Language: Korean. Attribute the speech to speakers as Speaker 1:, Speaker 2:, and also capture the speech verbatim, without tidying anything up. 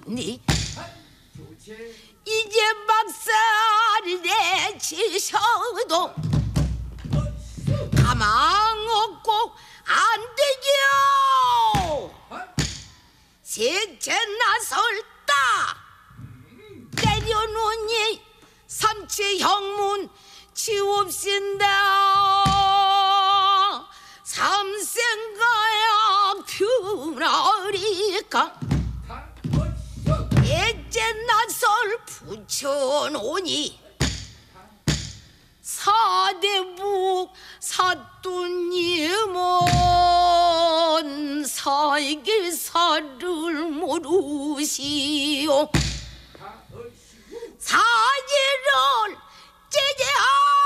Speaker 1: 오니 이제 박살을 내치셔도 가망 없고 안 되죠. 셋째 나설다 때려놓니 삼체 형문 치웁신다. 삼생가야 퓨나리까 넷째 나설 붙여놓니 사대부 사또님은 살길살을 모르시오. 사지를 제재하